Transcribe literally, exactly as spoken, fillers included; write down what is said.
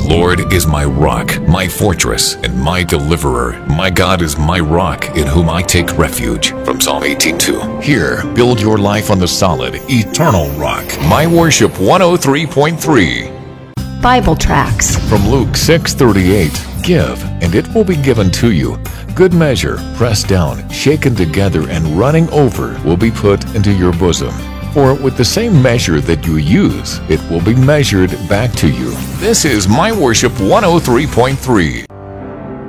Lord is my rock, my fortress, and my deliverer. My God is my rock, in whom I take refuge. From Psalm eighteen two. Here, build your life on the solid, eternal rock. My Worship one oh three point three. Bible tracts. From Luke six thirty-eight. Give, and it will be given to you. Good measure, pressed down, shaken together, and running over will be put into your bosom. For with the same measure that you use, it will be measured back to you. This is My Worship one oh three point three.